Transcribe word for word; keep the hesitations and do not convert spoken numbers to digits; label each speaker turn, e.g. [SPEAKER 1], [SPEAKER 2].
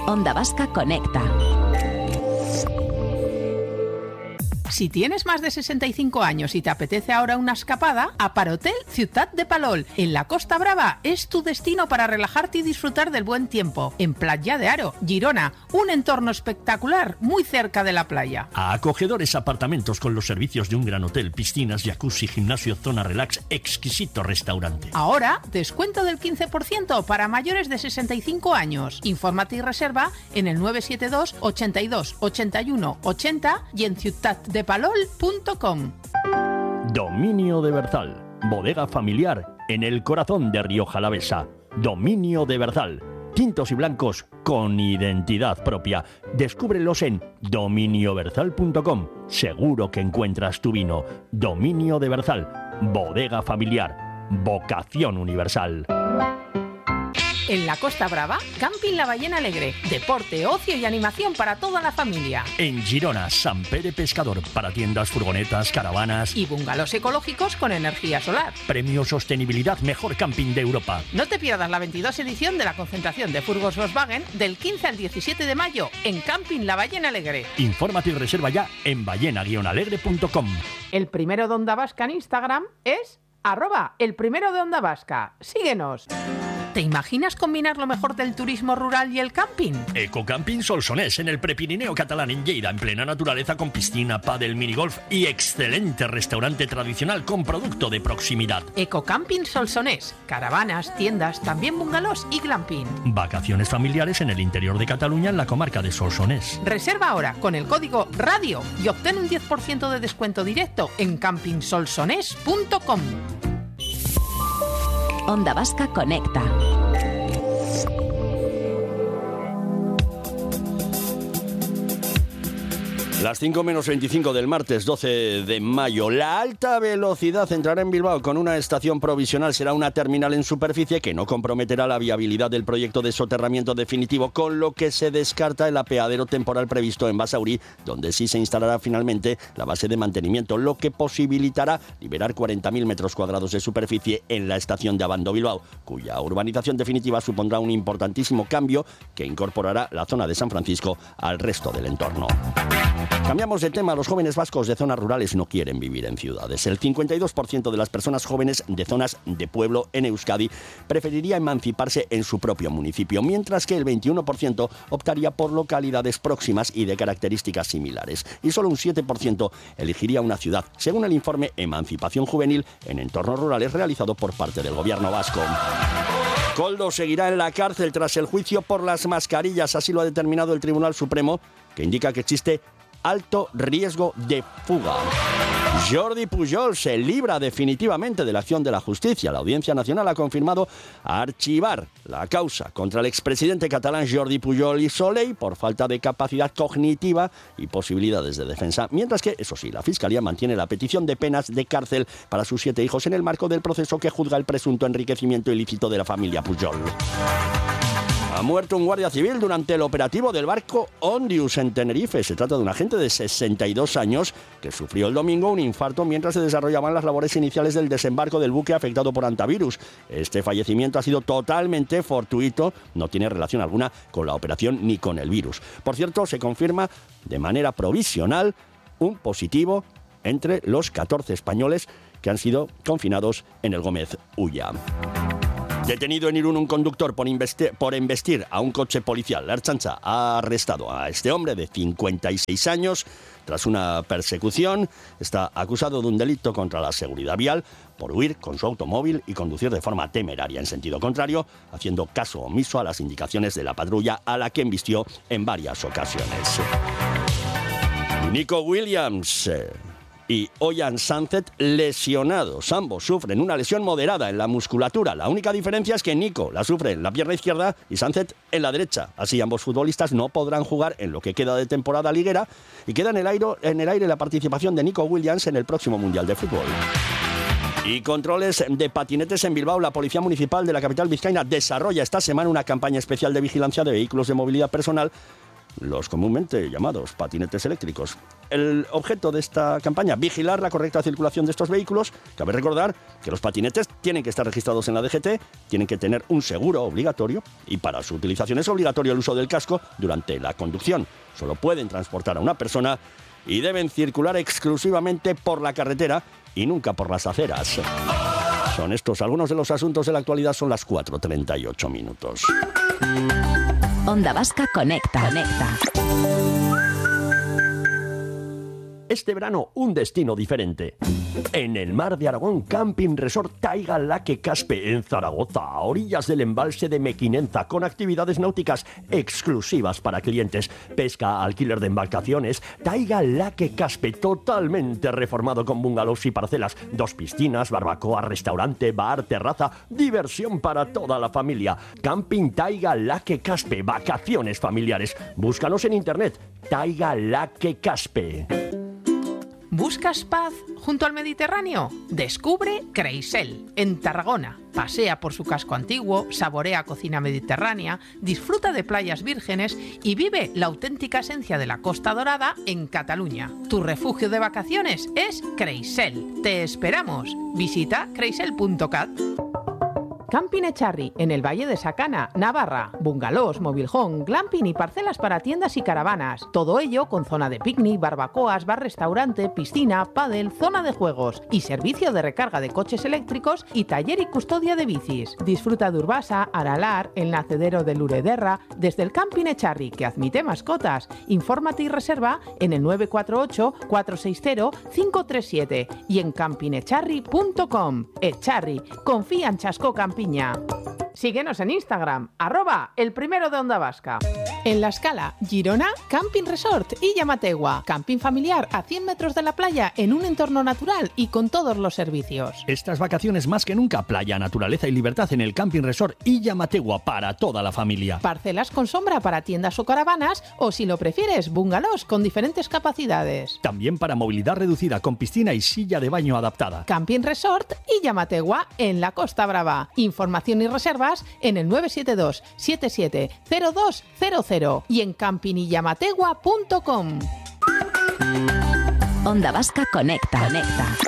[SPEAKER 1] Onda Vasca Conecta.
[SPEAKER 2] Si tienes más de sesenta y cinco años y te apetece ahora una escapada, Aparhotel Ciutat de Palol, en la Costa Brava, es tu destino para relajarte y disfrutar del buen tiempo. En Platja de Aro, Girona, un entorno espectacular muy cerca de la playa.
[SPEAKER 3] A acogedores apartamentos con los servicios de un gran hotel, piscinas, jacuzzi, gimnasio, zona relax, exquisito restaurante.
[SPEAKER 2] Ahora, descuento del quince por ciento para mayores de sesenta y cinco años. Infórmate y reserva en el nueve siete dos, ochenta y dos, ochenta y uno, ochenta y en ciutat de palol punto com.
[SPEAKER 3] Dominio de Berzal, bodega familiar en el corazón de Rioja Alavesa. Dominio de Berzal, tintos y blancos con identidad propia. Descúbrelos en dominio berzal punto com. Seguro que encuentras tu vino. Dominio de Berzal, bodega familiar, vocación universal.
[SPEAKER 2] En la Costa Brava, Camping La Ballena Alegre. Deporte, ocio y animación para toda la familia.
[SPEAKER 3] En Girona, Sant Pere Pescador, para tiendas, furgonetas, caravanas
[SPEAKER 2] y bungalows ecológicos con energía solar.
[SPEAKER 3] Premio Sostenibilidad Mejor Camping de Europa.
[SPEAKER 2] No te pierdas la veintidós edición de la concentración de furgos Volkswagen del quince al diecisiete de mayo en Camping La Ballena Alegre.
[SPEAKER 3] Infórmate y reserva ya en ballena guion alegre punto com.
[SPEAKER 2] El primero de Onda Vasca en Instagram es arroba el primero de Onda Vasca. Síguenos. ¿Te imaginas combinar lo mejor del turismo rural y el camping?
[SPEAKER 3] Ecocamping Solsonès, en el Prepirineo catalán en Lleida, en plena naturaleza, con piscina, pádel, minigolf y excelente restaurante tradicional con producto de proximidad.
[SPEAKER 2] Ecocamping Solsonès, caravanas, tiendas, también bungalows y glamping.
[SPEAKER 3] Vacaciones familiares en el interior de Cataluña, en la comarca de Solsonès.
[SPEAKER 2] Reserva ahora con el código RADIO y obtén un diez por ciento de descuento directo en camping solsonès punto com.
[SPEAKER 1] Onda Vasca Conecta.
[SPEAKER 4] Las cinco menos veinticinco del martes doce de mayo. La alta velocidad entrará en Bilbao con una estación provisional. Será una terminal en superficie que no comprometerá la viabilidad del proyecto de soterramiento definitivo, con lo que se descarta el apeadero temporal previsto en Basauri, donde sí se instalará finalmente la base de mantenimiento, lo que posibilitará liberar cuarenta mil metros cuadrados de superficie en la estación de Abando Bilbao, cuya urbanización definitiva supondrá un importantísimo cambio que incorporará la zona de San Francisco al resto del entorno. Cambiamos de tema. Los jóvenes vascos de zonas rurales no quieren vivir en ciudades. El cincuenta y dos por ciento de las personas jóvenes de zonas de pueblo en Euskadi preferiría emanciparse en su propio municipio, mientras que el veintiuno por ciento optaría por localidades próximas y de características similares. Y solo un siete por ciento elegiría una ciudad, según el informe Emancipación Juvenil en Entornos Rurales realizado por parte del gobierno vasco. Koldo seguirá en la cárcel tras el juicio por las mascarillas. Así lo ha determinado el Tribunal Supremo, que indica que existe alto riesgo de fuga. Jordi Pujol se libra definitivamente de la acción de la justicia. La Audiencia Nacional ha confirmado archivar la causa contra el expresidente catalán Jordi Pujol i Soley por falta de capacidad cognitiva y posibilidades de defensa, mientras que, eso sí, la Fiscalía mantiene la petición de penas de cárcel para sus siete hijos en el marco del proceso que juzga el presunto enriquecimiento ilícito de la familia Pujol. Ha muerto un guardia civil durante el operativo del barco Ondius en Tenerife. Se trata de un agente de sesenta y dos años que sufrió el domingo un infarto mientras se desarrollaban las labores iniciales del desembarco del buque afectado por antivirus. Este fallecimiento ha sido totalmente fortuito, no tiene relación alguna con la operación ni con el virus. Por cierto, se confirma de manera provisional un positivo entre los catorce españoles que han sido confinados en el Gómez Ulla. Detenido en Irún un conductor por, investi- por embestir a un coche policial. La Ertzaintza ha arrestado a este hombre de cincuenta y seis años tras una persecución. Está acusado de un delito contra la seguridad vial por huir con su automóvil y conducir de forma temeraria en sentido contrario, haciendo caso omiso a las indicaciones de la patrulla a la que embistió en varias ocasiones. Nico Williams Eh, y Oyan Sánchez lesionados. Ambos sufren una lesión moderada en la musculatura. La única diferencia es que Nico la sufre en la pierna izquierda y Sánchez en la derecha. Así ambos futbolistas no podrán jugar en lo que queda de temporada liguera y queda en el aire, en el aire la participación de Nico Williams en el próximo Mundial de Fútbol. Y controles de patinetes en Bilbao. La Policía Municipal de la capital vizcaína desarrolla esta semana una campaña especial de vigilancia de vehículos de movilidad personal los comúnmente llamados patinetes eléctricos. El objeto de esta campaña, vigilar la correcta circulación de estos vehículos. Cabe recordar que los patinetes tienen que estar registrados en la D G T, tienen que tener un seguro obligatorio y para su utilización es obligatorio el uso del casco durante la conducción. Solo pueden transportar a una persona y deben circular exclusivamente por la carretera y nunca por las aceras. Son estos algunos de los asuntos de la actualidad. Son las cuatro treinta y ocho minutos.
[SPEAKER 1] Onda Vasca Conecta. Conecta.
[SPEAKER 3] Este verano, un destino diferente. En el mar de Aragón, Camping Resort Taiga Laque Caspe, en Zaragoza, a orillas del embalse de Mequinenza, con actividades náuticas exclusivas para clientes, pesca, alquiler de embarcaciones. Taiga Laque Caspe, totalmente reformado con bungalows y parcelas, dos piscinas, barbacoa, restaurante, bar, terraza, diversión para toda la familia. Camping Taiga Laque Caspe, vacaciones familiares. Búscanos en internet, Taiga Laque Caspe.
[SPEAKER 2] ¿Buscas paz junto al Mediterráneo? Descubre Creisel, en Tarragona. Pasea por su casco antiguo, saborea cocina mediterránea, disfruta de playas vírgenes y vive la auténtica esencia de la Costa Dorada en Cataluña. Tu refugio de vacaciones es Creisel. ¡Te esperamos! Visita creisel punto cat. Camping Echarri, en el Valle de Sacana, Navarra. Bungalows, mobilhome, glamping y parcelas para tiendas y caravanas. Todo ello con zona de picnic, barbacoas, bar-restaurante, piscina, pádel, zona de juegos y servicio de recarga de coches eléctricos y taller y custodia de bicis. Disfruta de Urbasa, Aralar, el nacedero de Lurederra, desde el Camping Echarri, que admite mascotas. Infórmate y reserva en el nueve cuatro ocho, cuatro seis cero, cinco tres siete y en camping echarri punto com. Echarri, confía en Chasco Camping. Piña. Síguenos en Instagram, arroba el primero de Onda Vasca. En La Escala, Girona, Camping Resort y Llamategua. Camping familiar a cien metros de la playa en un entorno natural y con todos los servicios.
[SPEAKER 3] Estas vacaciones más que nunca, playa, naturaleza y libertad en el Camping Resort y Llamategua para toda la familia.
[SPEAKER 2] Parcelas con sombra para tiendas o caravanas o, si lo prefieres, bungalows con diferentes capacidades.
[SPEAKER 3] También para movilidad reducida con piscina y silla de baño adaptada.
[SPEAKER 2] Camping Resort y Llamategua en la Costa Brava. Información y reservas en el nueve siete dos, siete siete cero dos cero cero y en camping y llamategua punto com.
[SPEAKER 1] Onda Vasca Conecta. Conecta.